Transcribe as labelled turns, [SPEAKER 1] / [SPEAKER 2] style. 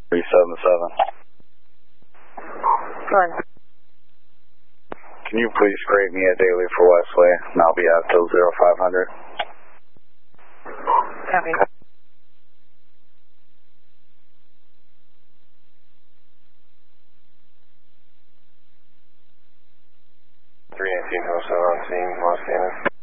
[SPEAKER 1] 377.
[SPEAKER 2] Go ahead.
[SPEAKER 1] Can you please scrape me a daily for Wesley, and I'll be out till 0500.
[SPEAKER 2] Copy.
[SPEAKER 1] 318 also on scene, Los Angeles.